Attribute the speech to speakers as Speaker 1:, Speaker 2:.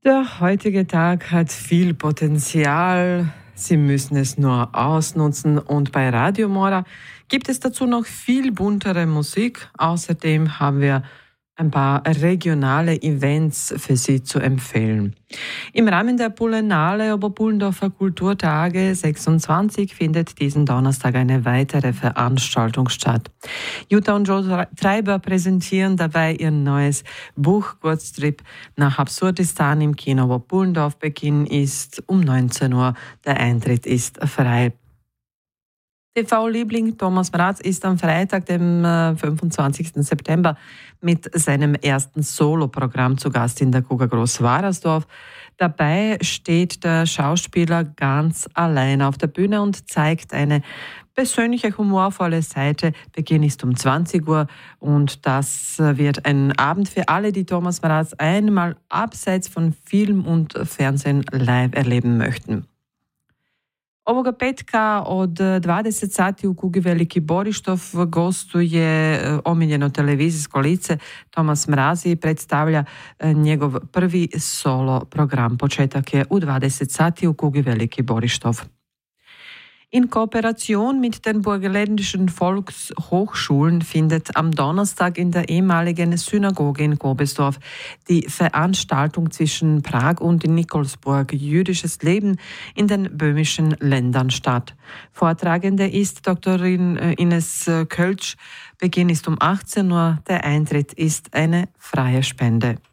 Speaker 1: Der heutige Tag hat viel Potenzial. Sie müssen es nur ausnutzen und bei Radio Mora gibt es dazu noch viel buntere Musik. Außerdem haben wir ein paar regionale Events für Sie zu empfehlen. Im Rahmen der Bullenale Oberpullendorfer Kulturtage 26 findet diesen Donnerstag eine weitere Veranstaltung statt. Jutta und Joe Treiber präsentieren dabei ihr neues Buch Kurztrip nach Absurdistan im Kino Oberpullendorf. Beginn ist um 19 Uhr. Der Eintritt ist frei. TV-Liebling Thomas Mraz ist am Freitag, dem 25. September, mit seinem ersten Soloprogramm zu Gast in der Kuga Groß-Warersdorf. Dabei steht der Schauspieler ganz allein auf der Bühne und zeigt eine persönliche, humorvolle Seite. Beginn ist um 20 Uhr und das wird ein Abend für alle, die Thomas Mraz einmal abseits von Film und Fernsehen live erleben möchten. Ovoga petka od 20 sati u Kugi Veliki Borištov gostuje omiljeno televizijsko lice Tomas Mraz i predstavlja njegov prvi solo program. Početak je u 20 sati u Kugi Veliki Borištov. In Kooperation mit den burgenländischen Volkshochschulen findet am Donnerstag in der ehemaligen Synagoge in Kobesdorf die Veranstaltung zwischen Prag und Nikolsburg Jüdisches Leben in den böhmischen Ländern statt. Vortragende ist Doktorin Ines Kölsch. Beginn ist um 18 Uhr. Der Eintritt ist eine freie Spende.